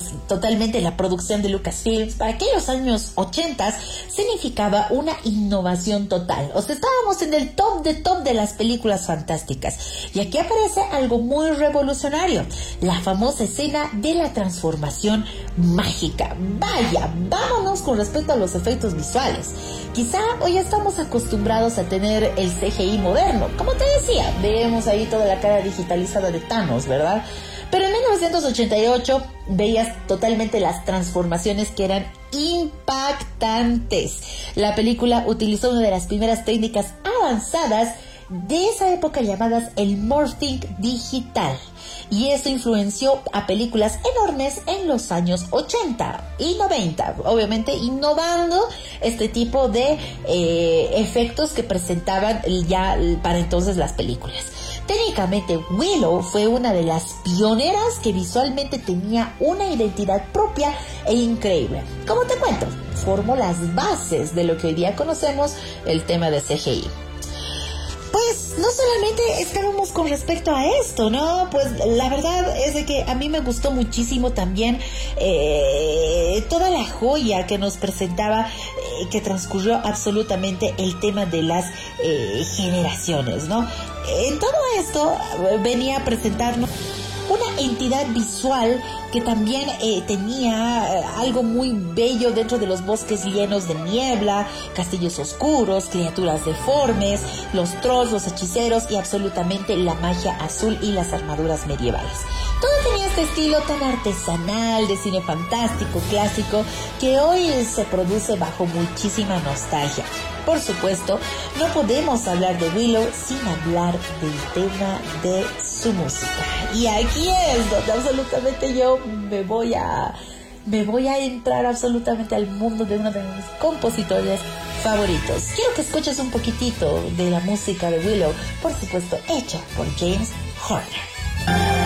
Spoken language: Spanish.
totalmente la producción de Lucasfilms, para aquellos años 80 significaba una innovación total. O sea, estábamos en el top de las películas fantásticas. Y aquí aparece algo muy revolucionario, la famosa escena de la transformación mágica. Vaya, vámonos con respecto a los efectos visuales. Quizá hoy estamos acostumbrados a tener el CGI moderno. Como te decía, vemos ahí toda la cara digitalizada de Thanos, ¿verdad? Pero en 1988 veías totalmente las transformaciones que eran impactantes. La película utilizó una de las primeras técnicas avanzadas de esa época llamadas el morphing digital. Y eso influenció a películas enormes en los años 80 y 90, obviamente innovando este tipo de efectos que presentaban ya para entonces las películas. Técnicamente, Willow fue una de las pioneras que visualmente tenía una identidad propia e increíble. Como te cuento, formó las bases de lo que hoy día conocemos el tema de CGI. Pues no solamente estábamos con respecto a esto, ¿no? Pues la verdad es de que a mí me gustó muchísimo también toda la joya que nos presentaba, que transcurrió absolutamente el tema de las generaciones, ¿no? En todo esto venía a presentarnos una entidad visual que también tenía algo muy bello dentro de los bosques llenos de niebla, castillos oscuros, criaturas deformes, los trolls, los hechiceros y absolutamente la magia azul y las armaduras medievales. Todo tenía este estilo tan artesanal de cine fantástico, clásico, que hoy se produce bajo muchísima nostalgia. Por supuesto, no podemos hablar de Willow sin hablar del tema de su música. Y aquí es donde absolutamente yo me voy a entrar absolutamente al mundo de uno de mis compositores favoritos. Quiero que escuches un poquitito de la música de Willow, por supuesto, hecha por James Horner.